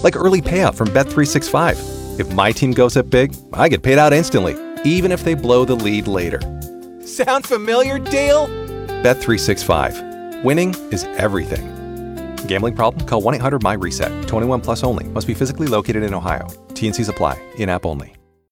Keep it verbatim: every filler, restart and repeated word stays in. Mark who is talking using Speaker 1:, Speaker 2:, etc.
Speaker 1: Like early payout from Bet three sixty-five. If my team goes up big, I get paid out instantly, even if they blow the lead later. Sound familiar, Dale? Bet three sixty-five. Winning is everything. Gambling problem? Call one eight hundred M Y RESET. twenty-one plus only. Must be physically located in Ohio. T N Cs apply. In-app only.